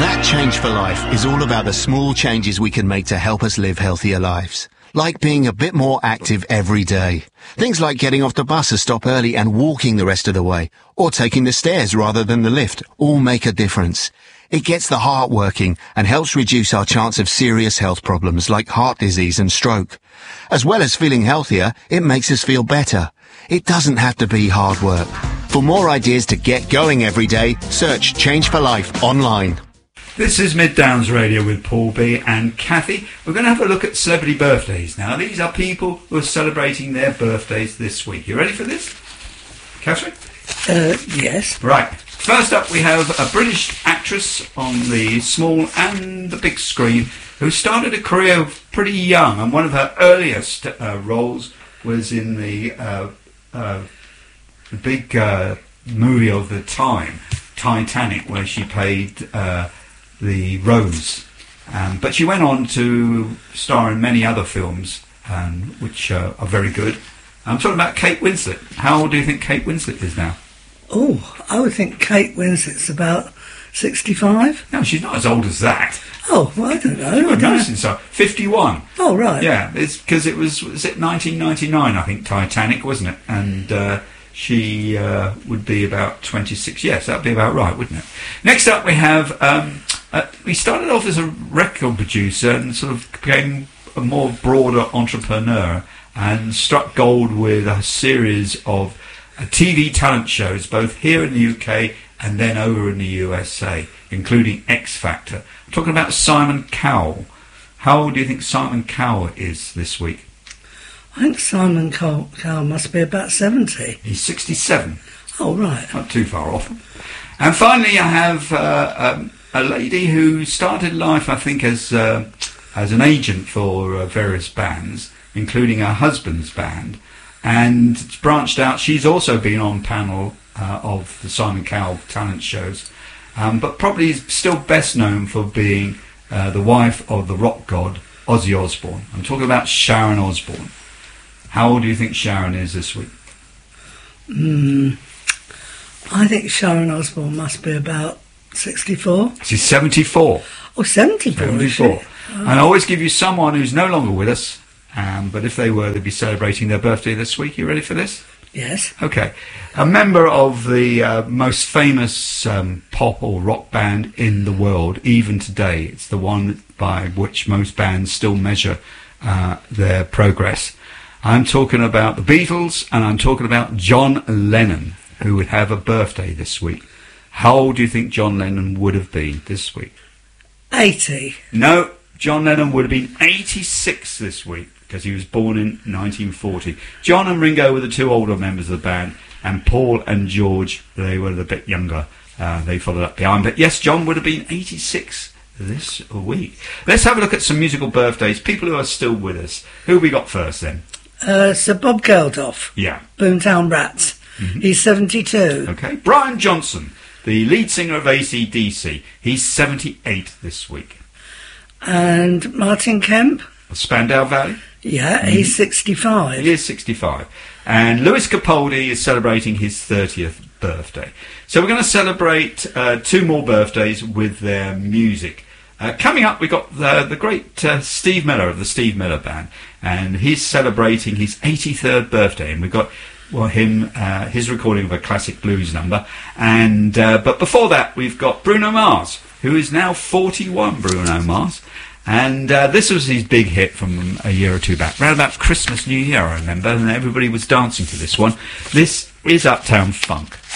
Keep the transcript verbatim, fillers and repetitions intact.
That Change for Life is all about the small changes we can make to help us live healthier lives. Like being a bit more active every day. Things like getting off the bus a stop early and walking the rest of the way, or taking the stairs rather than the lift, all make a difference. It gets the heart working and helps reduce our chance of serious health problems like heart disease and stroke. As well as feeling healthier, it makes us feel better. It doesn't have to be hard work. For more ideas to get going every day, search Change for Life online. This is Mid Downs Radio with Paul B and Kathy. We're going to have a look at celebrity birthdays now. These are people who are celebrating their birthdays this week. You ready for this, Catherine? Uh, yes. Right. First up, we have a British actress on the small and the big screen who started a career pretty young, and one of her earliest uh, roles was in the, uh, uh, the big uh, movie of the time, Titanic, where she played uh, the Rose. Um, but she went on to star in many other films, um, which uh, are very good. I'm talking about Kate Winslet. How old do you think Kate Winslet is now? Oh, I would think Kate Winslet's about sixty-five. No, she's not as old as that. Oh, well, I don't know. She I got don't noticing so. fifty-one. Oh, right. Yeah, it's because it was, was it nineteen ninety-nine, I think, Titanic, wasn't it? And uh, she uh, would be about twenty-six. Yes, that would be about right, wouldn't it? Next up, we have, um, uh, we started off as a record producer and sort of became a more broader entrepreneur and struck gold with a series of uh, T V talent shows, both here in the U K and then over in the U S A, including X Factor. I'm talking about Simon Cowell. How old do you think Simon Cowell is this week? I think Simon Cowell, Cowell must be about seventy. He's sixty-seven. Oh, right. Not too far off. And finally, I have uh, um, a lady who started life, I think, as uh, as an agent for uh, various bands, including her husband's band, and branched out. She's also been on panel uh, of the Simon Cowell talent shows, um, but probably is still best known for being uh, the wife of the rock god Ozzy Osbourne. I'm talking about Sharon Osbourne. How old do you think Sharon is this week? Mm, I think Sharon Osbourne must be about sixty-four. She's seventy-four. Oh, seventy-four. seventy-four. Oh. And I always give you someone who's no longer with us, um, but if they were, they'd be celebrating their birthday this week. You ready for this? Yes. Okay. A member of the uh, most famous um, pop or rock band in the world, even today. It's the one by which most bands still measure uh, their progress. I'm talking about the Beatles, and I'm talking about John Lennon, who would have a birthday this week. How old do you think John Lennon would have been this week? eighty. No, John Lennon would have been eighty-six this week, because he was born in nineteen forty. John and Ringo were the two older members of the band, and Paul and George, they were a bit younger. Uh, they followed up behind. But yes, John would have been eighty-six this week. Let's have a look at some musical birthdays, people who are still with us. Who have we got first then? Uh, Sir Bob Geldof. Yeah. Boomtown Rats. Mm-hmm. He's seventy-two. Okay. Brian Johnson, the lead singer of A C D C. He's seventy-eight this week. And Martin Kemp. Spandau Valley. Yeah, mm-hmm. He's sixty-five. He is sixty-five. And Lewis Capaldi is celebrating his thirtieth birthday. So we're going to celebrate uh, two more birthdays with their music. Uh, coming up, we've got the, the great uh, Steve Miller of the Steve Miller Band, and he's celebrating his eighty-third birthday, and we've got well him uh, his recording of a classic blues number. And uh, but before that, we've got Bruno Mars, who is now forty-one. Bruno Mars. And uh, this was his big hit from a year or two back, around about Christmas, New Year, I remember, and everybody was dancing to this one. This is Uptown Funk.